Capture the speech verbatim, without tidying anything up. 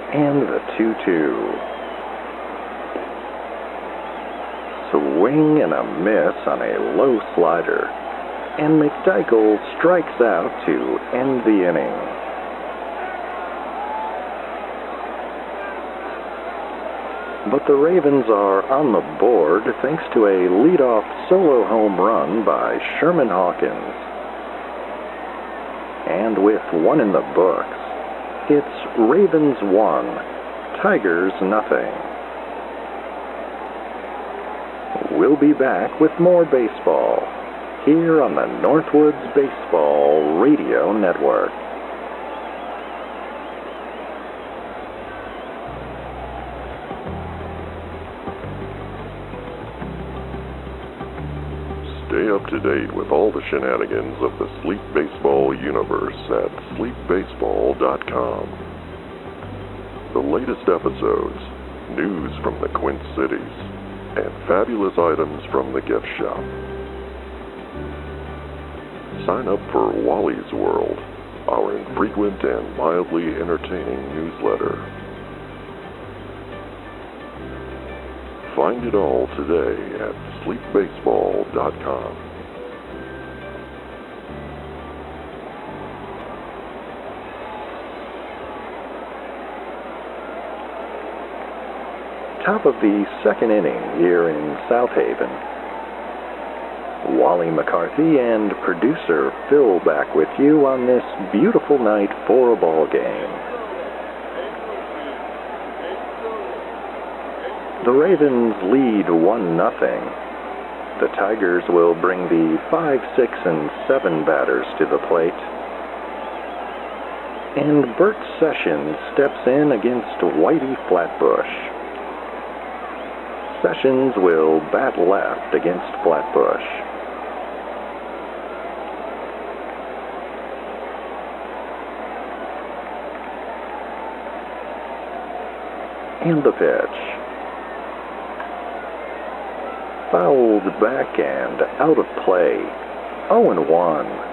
And the two two. Swing and a miss on a low slider, and McDykel strikes out to end the inning. But the Ravens are on the board thanks to a leadoff solo home run by Sherman Hawkins. And with one in the books, it's Ravens one, Tigers nothing. We'll be back with more baseball here on the Northwoods Baseball Radio Network. Stay up to date with all the shenanigans of the Sleep Baseball universe at sleep baseball dot com. The latest episodes, news from the Quint Cities, and fabulous items from the gift shop. Sign up for Wally's World, our infrequent and mildly entertaining newsletter. Find it all today at sleep baseball dot com. Top of the second inning here in South Haven. Wally McCarthy and producer Phil back with you on this beautiful night for a ball game. The Ravens lead one nothing. The Tigers will bring the five, six, and seven batters to the plate. And Bert Sessions steps in against Whitey Flatbush. Sessions will bat left against Flatbush. And the pitch. Fouled back and out of play. oh and one.